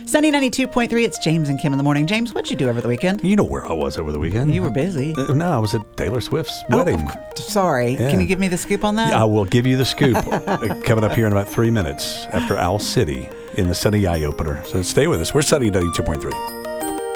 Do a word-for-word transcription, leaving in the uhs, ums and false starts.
Sunny ninety-two point three, it's James and Kim in the morning. James, what'd you do over the weekend? You know where I was over the weekend. You were busy. Uh, no, I was at Taylor Swift's Oh, wedding. of course. Sorry. Yeah. Can you give me the scoop on that? I will give you the scoop coming up here in about three minutes after Owl City in the Sunny Eye opener. So stay with us. We're Sunny ninety-two point three.